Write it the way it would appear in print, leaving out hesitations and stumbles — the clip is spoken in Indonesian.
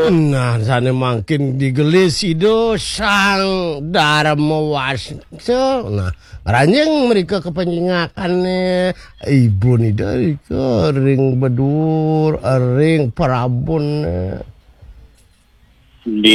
Nah, sana makin digelis itu sang dharma wasna. Nah, ranjang mereka kepenjengakannya ibu nih dari kering bedur, ring perabun. Di